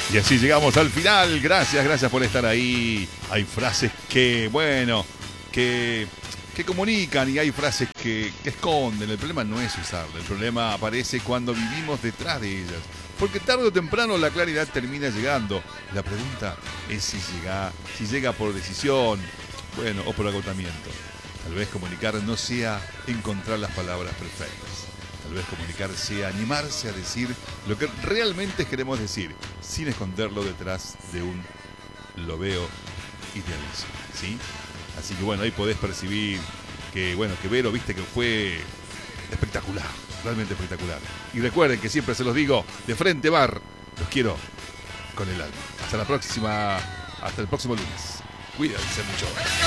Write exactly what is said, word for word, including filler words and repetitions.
Y así llegamos al final. Gracias, gracias por estar ahí. Hay frases que, bueno, que, que comunican y hay frases que, que esconden. El problema no es usarlas. El problema aparece cuando vivimos detrás de ellas. Porque tarde o temprano la claridad termina llegando. La pregunta es si llega, si llega por decisión, bueno, o por agotamiento. Tal vez comunicar no sea encontrar las palabras perfectas. Tal vez comunicar sea animarse a decir lo que realmente queremos decir, sin esconderlo detrás de un lo veo y te aviso, ¿sí? Así que bueno, ahí podés percibir que, bueno, que Vero, viste que fue espectacular, realmente espectacular. Y recuerden que siempre se los digo, de frente bar, los quiero con el alma. Hasta la próxima, hasta el próximo lunes. Cuídense mucho.